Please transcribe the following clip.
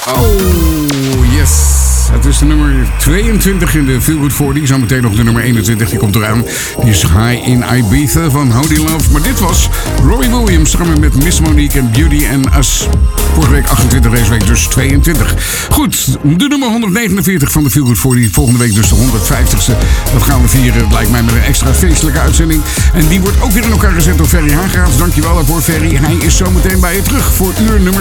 Oh, yes. Het is de nummer 22 in de Feel Good 40. Zometeen nog de nummer 21, die komt eraan. Die is High in Ibiza van Howdy Love. Maar dit was Robbie Williams samen met Miss Monique en Beauty and Us. Vorige week 28, deze week dus 22. Goed, de nummer 149 van de Feel Good 40. Volgende week dus de 150ste. Dat gaan we vieren, lijkt mij, met een extra feestelijke uitzending. En die wordt ook weer in elkaar gezet door Ferry Hagraat. Dankjewel daarvoor, Ferry. Hij is zometeen bij je terug voor uur nummer